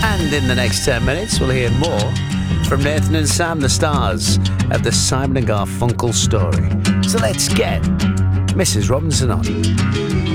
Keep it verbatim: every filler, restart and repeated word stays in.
And in the next ten minutes, we'll hear more from Nathan and Sam, the stars of the Simon and Garfunkel story. So let's get Missus Robinson on.